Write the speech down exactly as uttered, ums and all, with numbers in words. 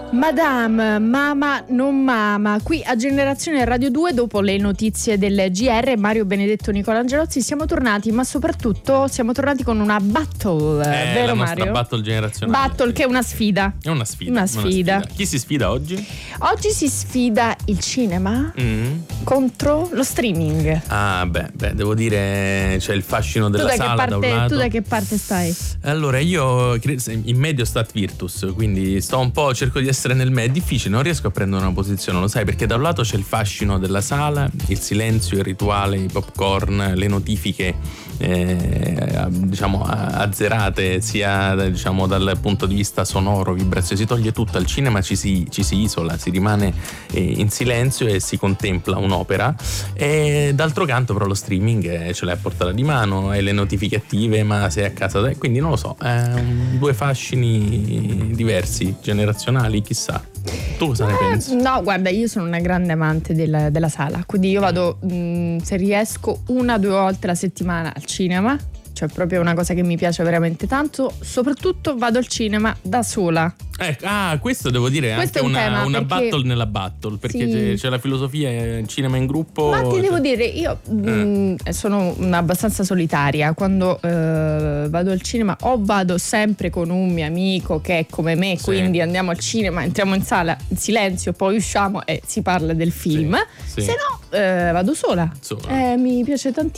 Madame, Mama non Mama, qui a Generazione Radio due dopo le notizie del G R. Mario Benedetto, Nicola Angelozzi, siamo tornati, ma soprattutto siamo tornati con una battle, eh, vero la nostra Mario? battle generazionale. Battle che è una sfida. È una sfida. Una una sfida. sfida. Chi si sfida oggi? Oggi si sfida il cinema Mm. contro lo streaming. Ah, beh, beh, devo dire c'è il fascino della tu da sala che parte, da un lato. Tu da che parte stai? Allora, io cre- in medio stat virtus, quindi sto un po', cerco di essere nel me. È difficile, non riesco a prendere una posizione, lo sai, perché da un lato c'è il fascino della sala, il silenzio, il rituale, i popcorn, le notifiche eh, diciamo azzerate, sia diciamo dal punto di vista sonoro, vibrazione, si toglie tutto. Al cinema ci si, ci si isola, si rimane eh, in silenzio e si contempla un'opera. E d'altro canto però lo streaming eh, ce l'hai a portata di mano, hai le notifiche attive, ma sei a casa da... quindi non lo so, eh, due fascini diversi, generazionali, chissà. Tu cosa ne pensi? No, guarda, io sono una grande amante della, della sala, quindi io vado, mh, se riesco, una o due volte la settimana al cinema, cioè proprio una cosa che mi piace veramente tanto. Soprattutto vado al cinema da sola. Eh, ah, questo devo dire è Questo anche è un una, tema, una perché- battle nella battle, perché Sì. c'è, c'è la filosofia eh, cinema in gruppo. Ma ti cioè- devo dire, io mh, sono una abbastanza solitaria. Quando eh, vado al cinema o vado sempre con un mio amico che è come me, Sì. quindi andiamo al cinema, entriamo in sala in silenzio, poi usciamo e si parla del film. Sì, sì. Se no eh, vado sola. Sola. Eh, mi piace tantissimo.